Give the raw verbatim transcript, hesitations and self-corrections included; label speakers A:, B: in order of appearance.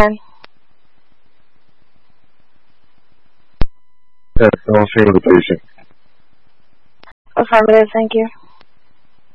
A: Yes, I'll see the patient.
B: Affirmative, thank you.